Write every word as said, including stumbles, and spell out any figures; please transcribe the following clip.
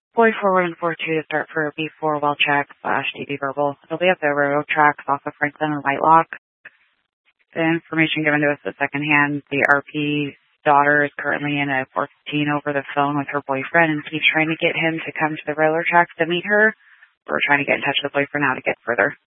Boy four one four two to start for a B four well check slash D B verbal. It'll be up the railroad tracks off of Franklin and Whitelock. The information given to us at second hand, the R P's daughter is currently in a four fifteen over the phone with her boyfriend and keeps trying to get him to come to the railroad tracks to meet her. We're trying to get in touch with the boyfriend now to get further.